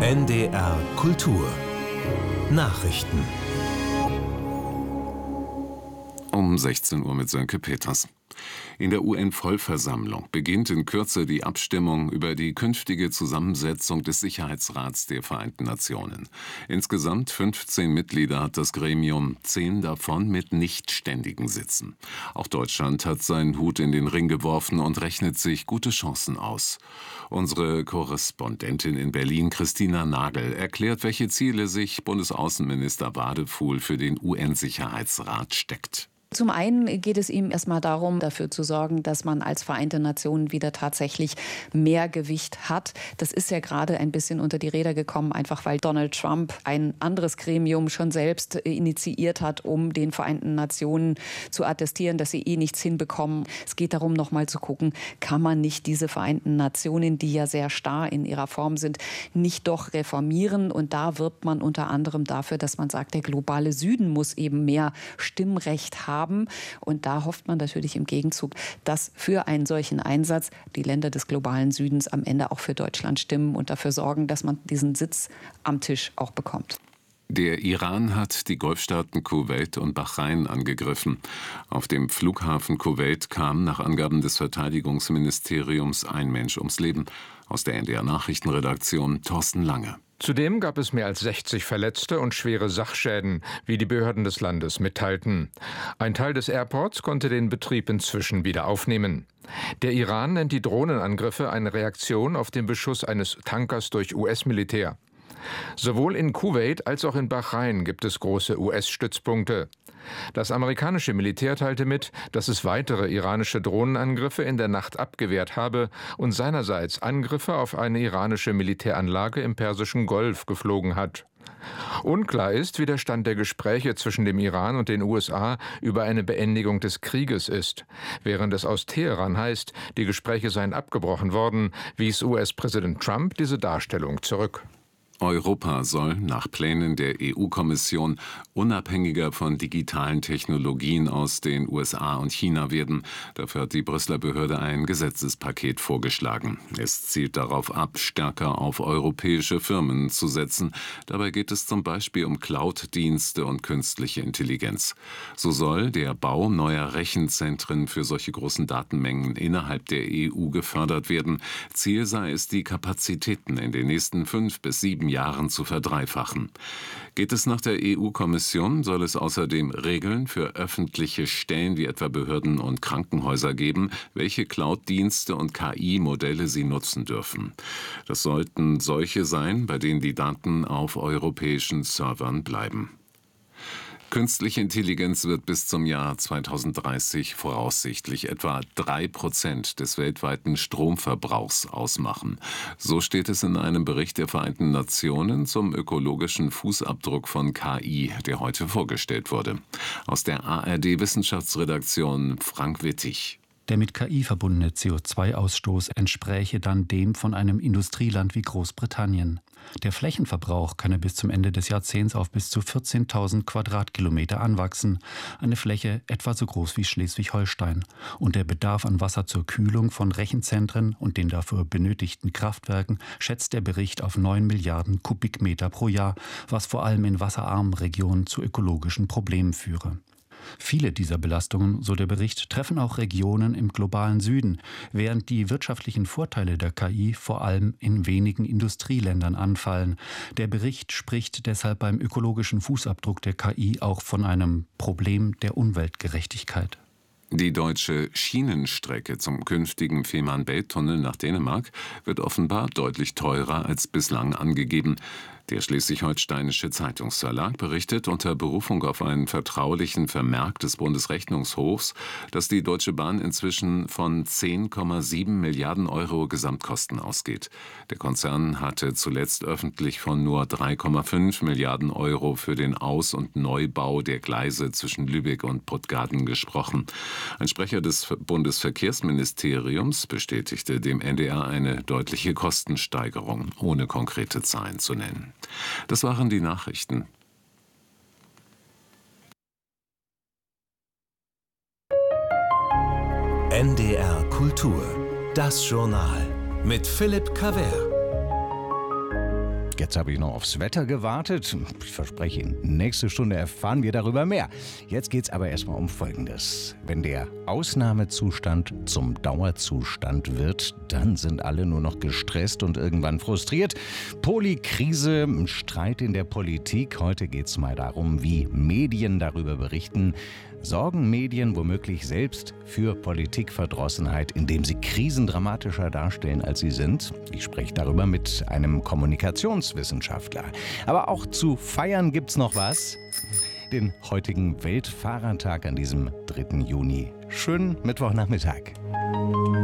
NDR Kultur Nachrichten Um 16 Uhr mit Sönke Peters. In der UN-Vollversammlung beginnt in Kürze die Abstimmung über die künftige Zusammensetzung des Sicherheitsrats der Vereinten Nationen. Insgesamt 15 Mitglieder hat das Gremium, 10 davon mit nichtständigen Sitzen. Auch Deutschland hat seinen Hut in den Ring geworfen und rechnet sich gute Chancen aus. Unsere Korrespondentin in Berlin, Christina Nagel, erklärt, welche Ziele sich Bundesaußenminister Wadefuhl für den UN-Sicherheitsrat steckt. Zum einen geht es ihm erstmal darum, dafür zu sorgen, dass man als Vereinte Nationen wieder tatsächlich mehr Gewicht hat. Das ist ja gerade ein bisschen unter die Räder gekommen, einfach weil Donald Trump ein anderes Gremium schon selbst initiiert hat, um den Vereinten Nationen zu attestieren, dass sie nichts hinbekommen. Es geht darum, nochmal zu gucken, kann man nicht diese Vereinten Nationen, die ja sehr starr in ihrer Form sind, nicht doch reformieren? Und da wirbt man unter anderem dafür, dass man sagt, der globale Süden muss eben mehr Stimmrecht haben. Und da hofft man natürlich im Gegenzug, dass für einen solchen Einsatz die Länder des globalen Südens am Ende auch für Deutschland stimmen und dafür sorgen, dass man diesen Sitz am Tisch auch bekommt. Der Iran hat die Golfstaaten Kuwait und Bahrain angegriffen. Auf dem Flughafen Kuwait kam nach Angaben des Verteidigungsministeriums ein Mensch ums Leben. Aus der NDR-Nachrichtenredaktion Thorsten Lange. Zudem gab es mehr als 60 Verletzte und schwere Sachschäden, wie die Behörden des Landes mitteilten. Ein Teil des Airports konnte den Betrieb inzwischen wieder aufnehmen. Der Iran nennt die Drohnenangriffe eine Reaktion auf den Beschuss eines Tankers durch US-Militär. Sowohl in Kuwait als auch in Bahrain gibt es große US-Stützpunkte. Das amerikanische Militär teilte mit, dass es weitere iranische Drohnenangriffe in der Nacht abgewehrt habe und seinerseits Angriffe auf eine iranische Militäranlage im Persischen Golf geflogen hat. Unklar ist, wie der Stand der Gespräche zwischen dem Iran und den USA über eine Beendigung des Krieges ist. Während es aus Teheran heißt, die Gespräche seien abgebrochen worden, wies US-Präsident Trump diese Darstellung zurück. Europa soll nach Plänen der EU-Kommission unabhängiger von digitalen Technologien aus den USA und China werden. Dafür hat die Brüsseler Behörde ein Gesetzespaket vorgeschlagen. Es zielt darauf ab, stärker auf europäische Firmen zu setzen. Dabei geht es zum Beispiel um Cloud-Dienste und künstliche Intelligenz. So soll der Bau neuer Rechenzentren für solche großen Datenmengen innerhalb der EU gefördert werden. Ziel sei es, die Kapazitäten in den nächsten 5 bis 7 Jahren zu verdreifachen. Geht es nach der EU-Kommission, soll es außerdem Regeln für öffentliche Stellen wie etwa Behörden und Krankenhäuser geben, welche Cloud-Dienste und KI-Modelle sie nutzen dürfen. Das sollten solche sein, bei denen die Daten auf europäischen Servern bleiben. Künstliche Intelligenz wird bis zum Jahr 2030 voraussichtlich etwa 3% des weltweiten Stromverbrauchs ausmachen. So steht es in einem Bericht der Vereinten Nationen zum ökologischen Fußabdruck von KI, der heute vorgestellt wurde. Aus der ARD-Wissenschaftsredaktion Frank Wittig. Der mit KI verbundene CO2-Ausstoß entspräche dann dem von einem Industrieland wie Großbritannien. Der Flächenverbrauch könne bis zum Ende des Jahrzehnts auf bis zu 14.000 Quadratkilometer anwachsen, eine Fläche etwa so groß wie Schleswig-Holstein. Und der Bedarf an Wasser zur Kühlung von Rechenzentren und den dafür benötigten Kraftwerken schätzt der Bericht auf 9 Milliarden Kubikmeter pro Jahr, was vor allem in wasserarmen Regionen zu ökologischen Problemen führe. Viele dieser Belastungen, so der Bericht, treffen auch Regionen im globalen Süden, während die wirtschaftlichen Vorteile der KI vor allem in wenigen Industrieländern anfallen. Der Bericht spricht deshalb beim ökologischen Fußabdruck der KI auch von einem Problem der Umweltgerechtigkeit. Die deutsche Schienenstrecke zum künftigen Fehmarn-Belt-Tunnel nach Dänemark wird offenbar deutlich teurer als bislang angegeben. Der Schleswig-Holsteinische Zeitungsverlag berichtet unter Berufung auf einen vertraulichen Vermerk des Bundesrechnungshofs, dass die Deutsche Bahn inzwischen von 10,7 Milliarden Euro Gesamtkosten ausgeht. Der Konzern hatte zuletzt öffentlich von nur 3,5 Milliarden Euro für den Aus- und Neubau der Gleise zwischen Lübeck und Puttgarden gesprochen. Ein Sprecher des Bundesverkehrsministeriums bestätigte dem NDR eine deutliche Kostensteigerung, ohne konkrete Zahlen zu nennen. Das waren die Nachrichten. NDR Kultur, das Journal mit Philipp Cavert. Jetzt habe ich noch aufs Wetter gewartet. Ich verspreche Ihnen, nächste Stunde erfahren wir darüber mehr. Jetzt geht es aber erstmal um Folgendes. Wenn der Ausnahmezustand zum Dauerzustand wird, dann sind alle nur noch gestresst und irgendwann frustriert. Polikrise, Streit in der Politik. Heute geht es mal darum, wie Medien darüber berichten. Sorgen Medien womöglich selbst für Politikverdrossenheit, indem sie Krisen dramatischer darstellen, als sie sind? Ich spreche darüber mit einem Kommunikationswissenschaftler. Aber auch zu feiern gibt's noch was. Den heutigen Weltfahrertag an diesem 3. Juni. Schönen Mittwochnachmittag.